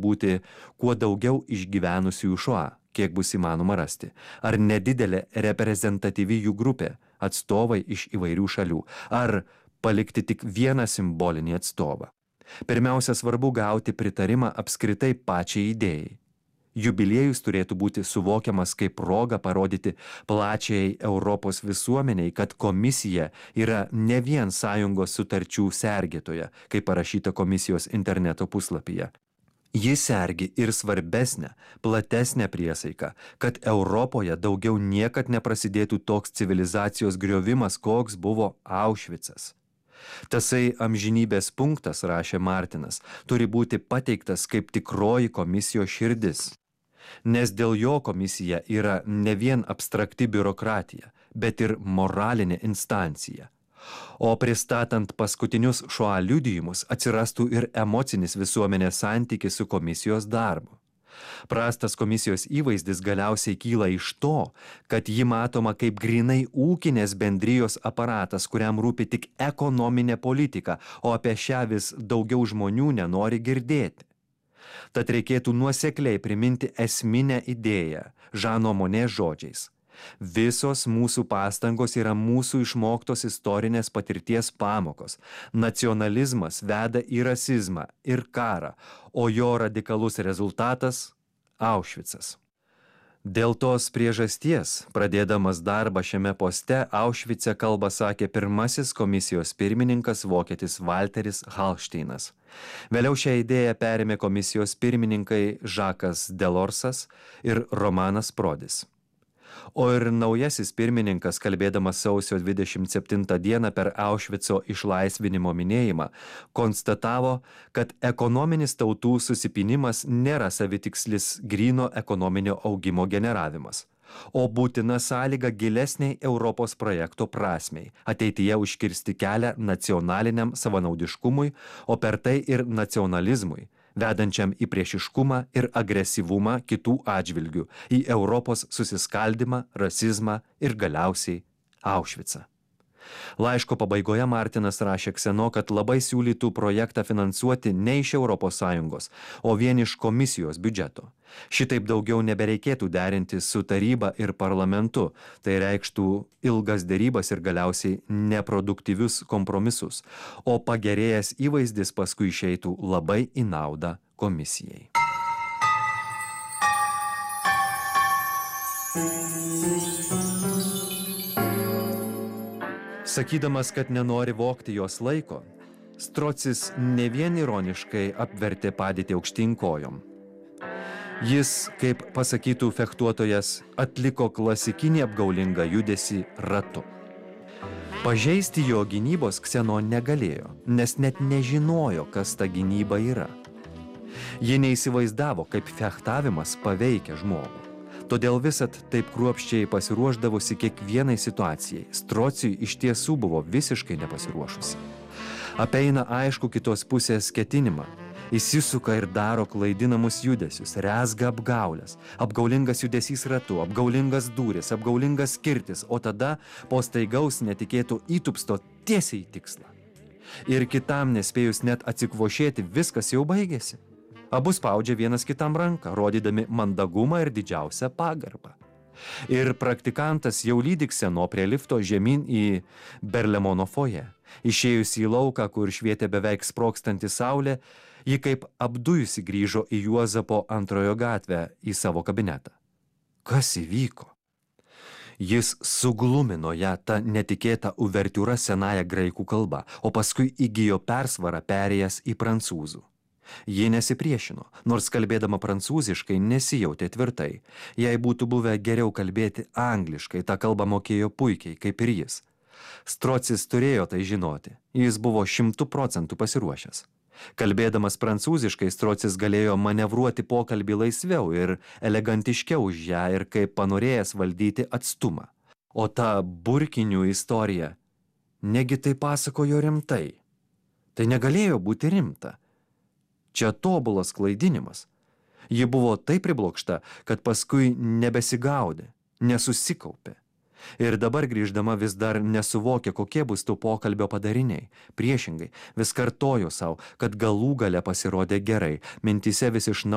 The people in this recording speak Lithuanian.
būti kuo daugiau išgyvenusiųjų šoą, kiek bus įmanoma rasti, ar nedidelė reprezentatyvi jų grupė, atstovai iš įvairių šalių, ar palikti tik vieną simbolinį atstovą. Pirmiausia, svarbu gauti pritarimą apskritai pačiai idėjai. Jubiliejus turėtų būti suvokiamas kaip proga parodyti plačiai Europos visuomeniai, kad komisija yra ne vien sąjungos sutarčių sergėtoja, kaip parašyta komisijos interneto puslapyje. Jis sergi ir svarbesnę, platesnę priesaiką, kad Europoje daugiau niekad neprasidėtų toks civilizacijos griovimas, koks buvo Aušvicas. Tasai amžinybės punktas, rašė Martinas, turi būti pateiktas kaip tikroji komisijos širdis. Nes dėl jo komisija yra ne vien abstrakti biurokratija, bet ir moralinė instancija. O pristatant paskutinius šoa liudijimus atsirastų ir emocinis visuomenės santykis su komisijos darbu. Prastas komisijos įvaizdis galiausiai kyla iš to, kad ji matoma kaip grinai ūkinės bendrijos aparatas, kuriam rūpi tik ekonominė politika, o apie šią vis daugiau žmonių nenori girdėti. Tad reikėtų nuosekliai priminti esminę idėją, Žano Monė žodžiais. Visos mūsų pastangos yra mūsų išmoktos istorinės patirties pamokos. Nacionalizmas veda į rasizmą ir karą, o jo radikalus rezultatas – Aušvicas. Dėl tos priežasties, pradėdamas darbą šiame poste, Aušvice kalbą sakė pirmasis komisijos pirmininkas vokietis Walteris Hallšteinas. Vėliau šią idėją perėmė komisijos pirmininkai Žakas Delorsas ir Romanas Prodis. O ir naujasis pirmininkas, kalbėdamas sausio 27 dieną per Aušvico išlaisvinimo minėjimą, konstatavo, kad ekonominis tautų susipynimas nėra savitikslis gryno ekonominio augimo generavimas, o būtina sąlyga gilesniai Europos projekto prasmei, ateityje užkirsti kelią nacionaliniam savanaudiškumui, o per tai ir nacionalizmui, vedančiam į priešiškumą ir agresyvumą kitų atžvilgių, į Europos susiskaldymą, rasizmą ir galiausiai Aušvicą. Laiško pabaigoje Martinas rašė Kseno, kad labai siūlytų projektą finansuoti ne iš ES, o vien iš komisijos biudžeto. Šitaip daugiau nebereikėtų derinti su taryba ir parlamentu, tai reikštų ilgas derybas ir galiausiai neproduktyvius kompromisus, o pagerėjęs įvaizdis paskui išeitų labai į naudą komisijai. Sakydamas, kad nenori vogti jos laiko, Strocis ne vien ironiškai apvertė padėtį aukštyn kojom. Jis, kaip pasakytų fechtuotojas, atliko klasikinį apgaulingą judesį ratu. Pažeisti jo gynybos Kseno negalėjo, nes net nežinojo, kas ta gynyba yra. Ji neįsivaizdavo, kaip fechtavimas paveikia žmogų. Todėl visat taip kruopščiai pasiruošdavusi kiekvienai situacijai. Strociui iš tiesų buvo visiškai nepasiruošusi. Apeina aišku kitos pusės ketinimą. Įsisuka ir daro klaidinamus judesius, rezga apgaulės. Apgaulingas judesys ratu, apgaulingas dūris, apgaulingas kirtis, o tada po staigaus netikėto įtupsto tiesiai į tikslą. Ir kitam nespėjus net atsikvošėti, viskas jau baigėsi. Abu spaudžia vienas kitam ranką, rodydami mandagumą ir didžiausią pagarbą. Ir praktikantas jau lydi Kseno prie lifto žemyn į Berlemono foje. Išėjus į lauką, kur švietė beveik sprogstanti saulė, ji kaip apdujusi grįžo į Juozapo antrojo gatvę į savo kabinetą. Kas įvyko? Jis suglumino ją tą netikėtą uvertiūrą senąją graikų kalbą, o paskui įgijo persvarą perėjęs į prancūzų. Ji nesipriešino, nors kalbėdama prancūziškai nesijautė tvirtai. Jei būtų buvę geriau kalbėti angliškai, tą kalbą mokėjo puikiai, kaip ir jis. Strocis turėjo tai žinoti, jis buvo 100% pasiruošęs. Kalbėdamas prancūziškai, Strocis galėjo manevruoti pokalbį laisviau ir elegantiškiau už ją ir kaip panorėjęs valdyti atstumą. O ta burkinių istorija, negi tai pasakojo rimtai. Tai negalėjo būti rimta. Čia tobulas klaidinimas. Ji buvo taip priblokšta, kad paskui nebesigaudė, nesusikaupė. Ir dabar grįždama vis dar nesuvokė, kokie bus to pokalbio padariniai. Priešingai, vis kartojo savo, kad galų gale pasirodė gerai, mintyse vis iš naujo